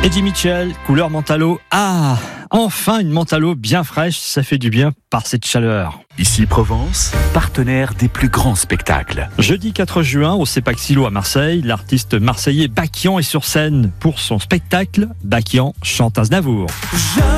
Eddie Mitchell, couleur mentalo. Ah, enfin une mentalo bien fraîche, ça fait du bien par cette chaleur. Ici Provence, partenaire des plus grands spectacles. Jeudi 4 juin, au CEPAC Silo à Marseille, l'artiste marseillais Bakian est sur scène pour son spectacle Bakian chante Aznavour.